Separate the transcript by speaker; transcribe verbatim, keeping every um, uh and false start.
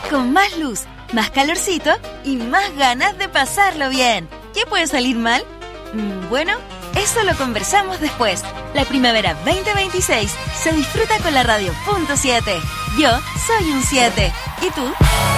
Speaker 1: con más luz, más calorcito y más ganas de pasarlo bien. ¿Qué puede salir mal? Bueno, eso lo conversamos después. La primavera veinte veintiséis se disfruta con la radio punto siete. Yo soy un siete. ¿Y tú?